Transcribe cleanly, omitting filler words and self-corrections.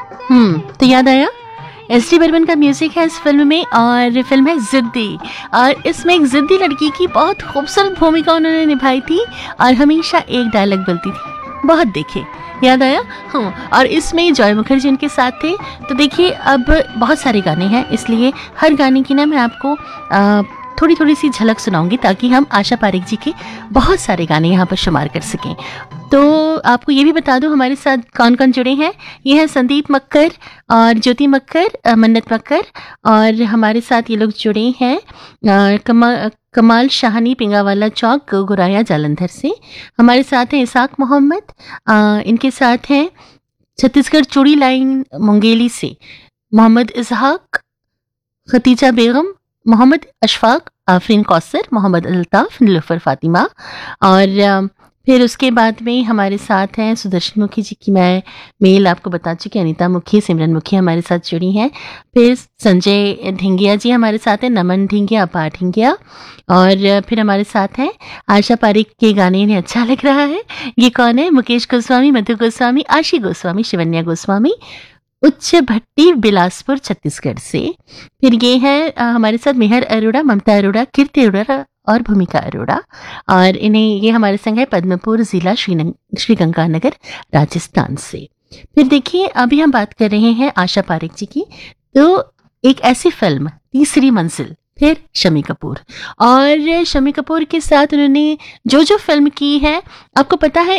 तो याद आया, एस.डी. बर्मन का म्यूजिक है इस फिल्म में और फिल्म है जिद्दी। और इसमें एक जिद्दी लड़की की बहुत खूबसूरत भूमिका उन्होंने निभाई थी और हमेशा एक डायलॉग बोलती थी, बहुत देखे, याद आया। और इसमें जॉय मुखर्जी उनके साथ थे। तो देखिए अब बहुत सारे गाने हैं, इसलिए हर गाने की ना मैं आपको थोड़ी थोड़ी सी झलक सुनाऊंगी ताकि हम आशा पारेख जी के बहुत सारे गाने यहाँ पर शुमार कर सकें। तो आपको ये भी बता दूं हमारे साथ कौन कौन जुड़े हैं। ये हैं संदीप मक्कर और ज्योति मक्कर, मन्नत मक्कर, और हमारे साथ ये लोग जुड़े हैं कमाल शाहनी पिंगावाला चौक गुराया जालंधर से। हमारे साथ हैं इसाक मोहम्मद, इनके साथ हैं छत्तीसगढ़ चूड़ी लाइन मुंगेली से मोहम्मद इसहाक, खतीजा बेगम, मोहम्मद अशफाक, आफरीन कौसर, मोहम्मद अल्ताफ, नीलुफर फातिमा। और फिर उसके बाद में हमारे साथ हैं सुदर्शन मुखी जी की मैं मेल आपको बता चुकी, अनीता मुखी, सिमरन मुखी हमारे साथ जुड़ी हैं। फिर संजय ढिंगिया जी हमारे साथ हैं, नमन ढिंगिया, अपार ढिंगिया। और फिर हमारे साथ हैं आशा पारेख के गाने इन्हें अच्छा लग रहा है। ये कौन है? मुकेश गोस्वामी, मधु गोस्वामी, आशी गोस्वामी, शिवन्या गोस्वामी, उच्च भट्टी, बिलासपुर छत्तीसगढ़ से। फिर ये है हमारे साथ मेहर अरोड़ा, ममता अरोड़ा, कीर्ति अरोड़ा और भूमिका अरोड़ा। और इन्हें ये हमारे संग है पद्मपुर जिला श्रीगंगानगर राजस्थान से। फिर देखिए अभी हम बात कर रहे हैं आशा पारेख जी की। तो एक ऐसी फिल्म तीसरी मंजिल, फिर शम्मी कपूर, और शम्मी कपूर के साथ उन्होंने जो जो फिल्म की है आपको पता है